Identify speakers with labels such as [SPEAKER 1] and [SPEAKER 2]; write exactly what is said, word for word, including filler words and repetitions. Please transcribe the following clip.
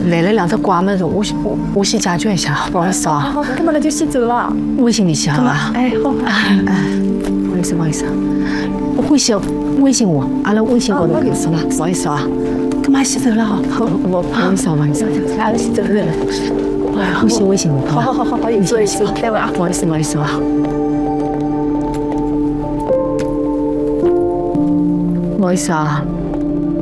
[SPEAKER 1] 来了两只挂门，我我我先解决一下，不好意思啊。
[SPEAKER 2] 好，那么那就先走了。
[SPEAKER 1] 微信联系好吧？
[SPEAKER 2] 哎，好。
[SPEAKER 1] 哎，不好意思，不好意思，微信微信我，阿拉微信高头有是吧？不好意思啊。干嘛先走了？好，我不好意思，不好意思，阿拉先走了。哎，微信微信我。
[SPEAKER 2] 好好好好好，有事有事，待会啊。
[SPEAKER 1] 不好意思，不好意思啊。不好意思啊。